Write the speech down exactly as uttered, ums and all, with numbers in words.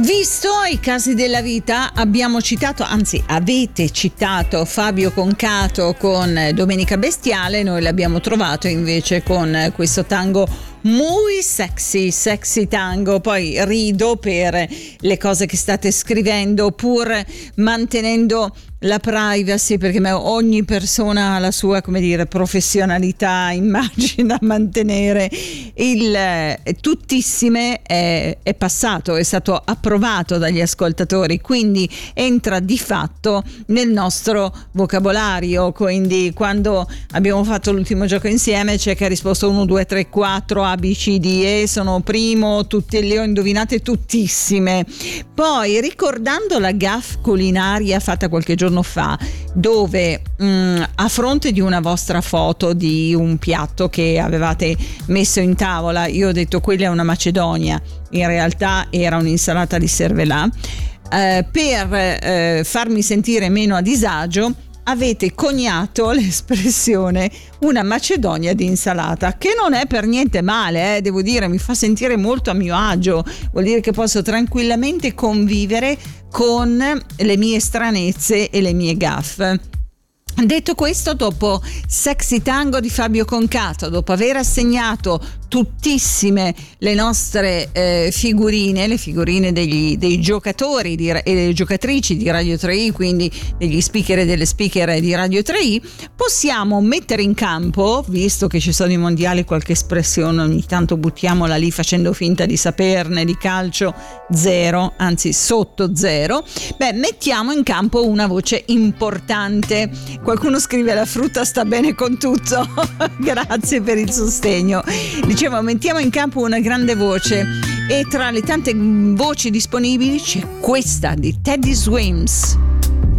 Visto i casi della vita, abbiamo citato, anzi avete citato Fabio Concato con Domenica Bestiale, noi l'abbiamo trovato invece con questo tango muy sexy, sexy tango. Poi rido per le cose che state scrivendo, pur mantenendo la privacy, perché ogni persona ha la sua, come dire, professionalità, immagina mantenere il tuttissime è, è passato, è stato approvato dagli ascoltatori, quindi entra di fatto nel nostro vocabolario. Quindi quando abbiamo fatto l'ultimo gioco insieme c'è che ha risposto uno, due, tre, quattro A, B, C, D, E, sono primo, tutte le ho indovinate tuttissime. Poi ricordando la gaffe culinaria fatta qualche giorno fa, dove mh, a fronte di una vostra foto di un piatto che avevate messo in tavola, io ho detto quella è una macedonia, in realtà era un'insalata di cervelà, eh, per eh, farmi sentire meno a disagio avete coniato l'espressione una macedonia di insalata, che non è per niente male, eh, devo dire, mi fa sentire molto a mio agio, vuol dire che posso tranquillamente convivere con le mie stranezze e le mie gaffe. Detto questo, dopo Sexy Tango di Fabio Concato, dopo aver assegnato tuttissime le nostre eh, figurine, le figurine degli, dei giocatori di, e delle giocatrici di Radio tre i, quindi degli speaker e delle speaker di Radio tre i, possiamo mettere in campo, visto che ci sono i mondiali, qualche espressione ogni tanto buttiamola lì facendo finta di saperne, di calcio zero, anzi sotto zero, beh, mettiamo in campo una voce importante. Qualcuno scrive la frutta sta bene con tutto. Grazie per il sostegno. Dicevo, mettiamo in campo una grande voce, e tra le tante voci disponibili c'è questa di Teddy Swims.